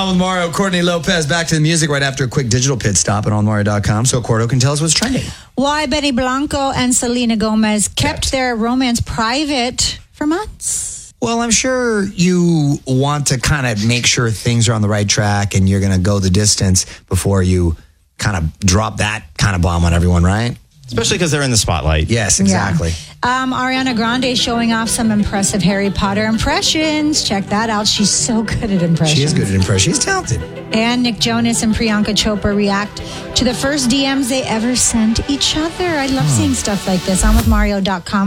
On with Mario, Courtney Lopez. Back to the music right after a quick digital pit stop at onmario.com so Cordo can tell us what's trending. Why Benny Blanco and Selena Gomez kept their romance private for months. Well, I'm sure you want to kind of make sure things are on the right track and you're going to go the distance before you kind of drop that kind of bomb on everyone, right? Especially because they're in the spotlight. Yes, exactly. Yeah. Ariana Grande showing off some impressive Harry Potter impressions. Check that out. She's so good at impressions. She is good at impressions. She's talented. And Nick Jonas and Priyanka Chopra react to the first DMs they ever sent each other. I love seeing stuff like this. On with Mario.com.